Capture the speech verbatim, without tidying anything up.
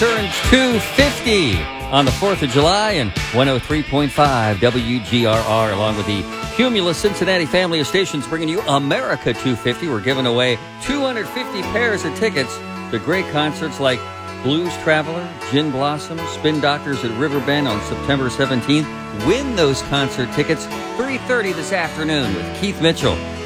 turns two fifty on the fourth of July, and one oh three point five W G R R, along with the Cumulus Cincinnati family of stations, bringing you America two fifty. We're giving away two hundred fifty pairs of tickets to great concerts like Blues Traveler, Gin Blossom, Spin Doctors at Riverbend on September seventeenth. Win those concert tickets three thirty this afternoon with Keith Mitchell.